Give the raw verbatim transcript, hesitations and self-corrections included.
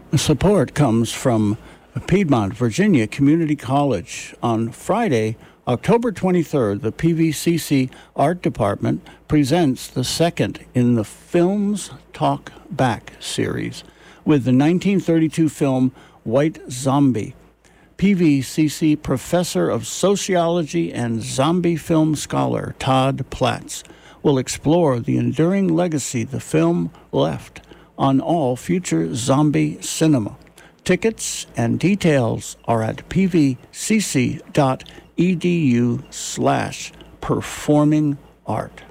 Support comes from Piedmont, Virginia Community College. On Friday, October twenty-third, the P V C C Art Department presents the second in the Films Talk Back series with the nineteen thirty-two film White Zombie. P V C C Professor of Sociology and zombie film scholar Todd Platts will explore the enduring legacy the film left on all future zombie cinema. Tickets and details are at pvcc.edu slash performing art.